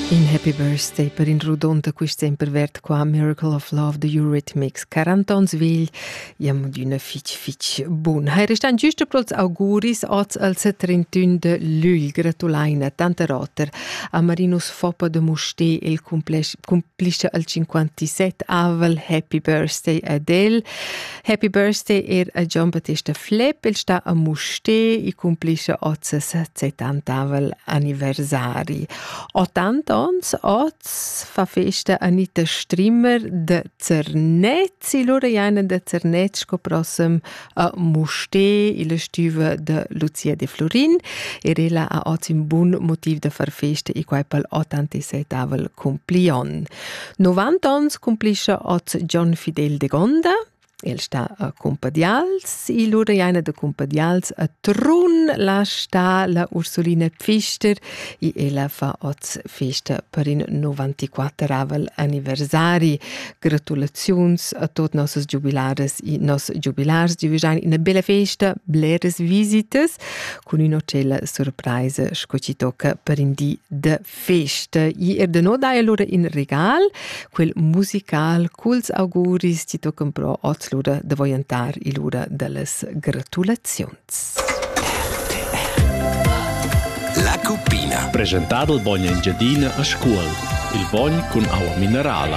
In Happy Birthday per in Rudonta quist sempre vert qua Miracle of Love the Eurythmics 40 ans vigl jam d'una fitch bun. Hai restan giusto prols auguris oz al 31 de lugl gratulaina tanta roter a Marinus Foppa de Musté il complisce al 57 avel Happy Birthday Adele. Happy Birthday a John Battista Flepp il sta a Musté i complisce oz 70 avel anniversari. 80 ans oz fa festa Anita Strimmer de Zernez i lura jaina de Zernez sco prossem a Musté i la stüva de Lucia de Florin ella a oz in bun motiv de far festa i quai pel 87 avel complion. 90 ans complisce oz John Fidel de Gonda. El sta a Compadials, i lura jaina de Compadials a Trun la sta la Ursulina Pfister i ella fa oz festa per in 94 avel anniversari. Gratulazions a tot nosses jubilares i nos jubilars di visain in a bella festa, bleres visites con una cella surprise sco ci tocca per in di de festa. I de no dai allora in regal quel musical culs auguris ci toccan pro oz lura de voyantar i lura delles gratulazions. La Cuppina. Presentato il Bogna Engiadina a scuola. Il Bogna con acqua minerale.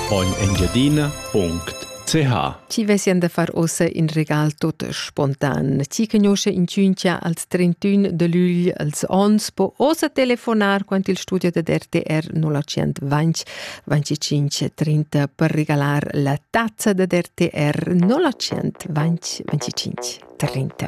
bognaengiadina.ch. Ci vessian da far ossa in regal tot spontan. Ci conosce in Ciuncia als 31 de lugl als ons po ossa telefonar quant il studio de RTR 0820 25 30 per regalar la tazza de RTR 0820 25 30.